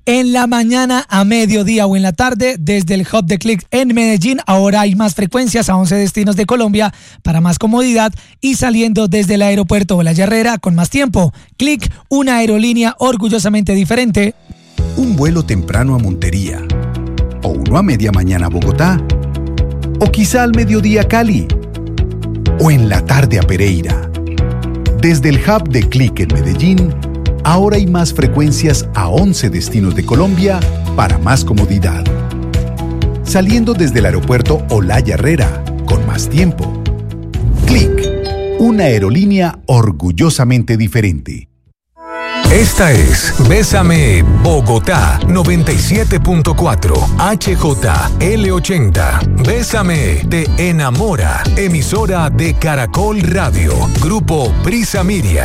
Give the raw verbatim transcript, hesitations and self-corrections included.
En la mañana, a mediodía o en la tarde, desde el Hub de Click en Medellín, ahora hay más frecuencias a once destinos de Colombia para más comodidad y saliendo desde el aeropuerto Olaya Herrera con más tiempo. Click, una aerolínea orgullosamente diferente. Un vuelo temprano a Montería, o uno a media mañana a Bogotá, o quizá al mediodía a Cali, o en la tarde a Pereira. Desde el Hub de Click en Medellín, ahora hay más frecuencias a once destinos de Colombia para más comodidad. Saliendo desde el aeropuerto Olaya Herrera, con más tiempo. Click, una aerolínea orgullosamente diferente. Esta es Bésame Bogotá noventa y siete punto cuatro H J L ochenta. Bésame te enamora. Emisora de Caracol Radio. Grupo Prisa Media.